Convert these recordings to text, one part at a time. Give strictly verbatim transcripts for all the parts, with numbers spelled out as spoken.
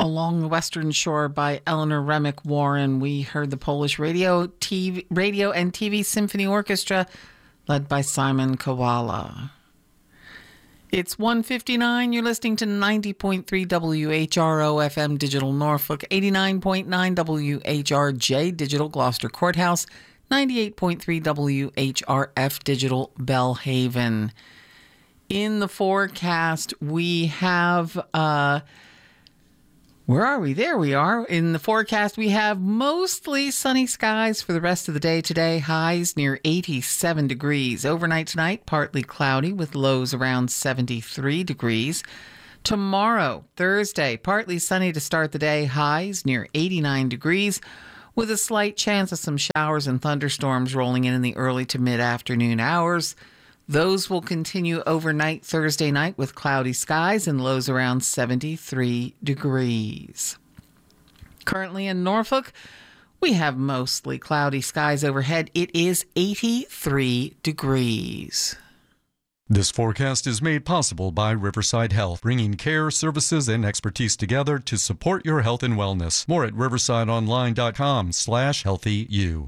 Along the Western Shore by Eleanor Remick Warren. We heard the Polish radio, T V, radio and T V Symphony Orchestra led by Simon Kowala. It's one fifty-nine. You're listening to ninety point three W H R O F M Digital Norfolk, eighty-nine point nine W H R J Digital Gloucester Courthouse, ninety-eight point three W H R F Digital Bellhaven. In the forecast, we have... Uh, Where are we? There we are. In the forecast, we have mostly sunny skies for the rest of the day today. Highs near eighty-seven degrees. Overnight tonight, partly cloudy with lows around seventy-three degrees. Tomorrow, Thursday, partly sunny to start the day. Highs near eighty-nine degrees with a slight chance of some showers and thunderstorms rolling in in the early to mid-afternoon hours. Those will continue overnight Thursday night with cloudy skies and lows around seventy-three degrees. Currently in Norfolk, we have mostly cloudy skies overhead. It is eighty-three degrees. This forecast is made possible by Riverside Health, bringing care, services, and expertise together to support your health and wellness. More at riversideonline.com slash healthyu.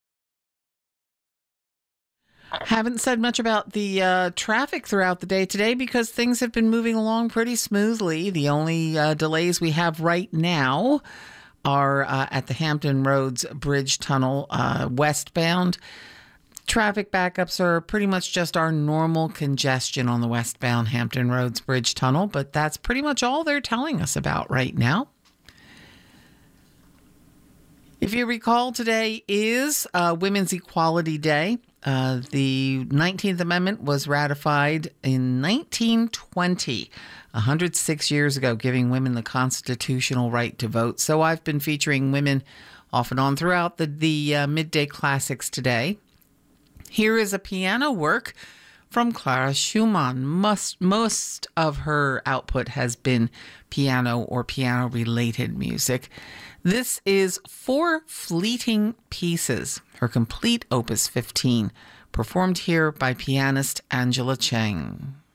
Haven't said much about the uh, traffic throughout the day today because things have been moving along pretty smoothly. The only uh, delays we have right now are uh, at the Hampton Roads Bridge Tunnel uh, westbound. Traffic backups are pretty much just our normal congestion on the westbound Hampton Roads Bridge Tunnel, but that's pretty much all they're telling us about right now. If you recall, today is uh, Women's Equality Day. Uh, the nineteenth Amendment was ratified in nineteen twenty, one hundred six years ago, giving women the constitutional right to vote. So I've been featuring women off and on throughout the, the uh, midday classics today. Here is a piano work from Clara Schumann. Most, most of her output has been piano or piano-related music. This is Four Fleeting Pieces, her complete opus fifteen, performed here by pianist Angela Cheng.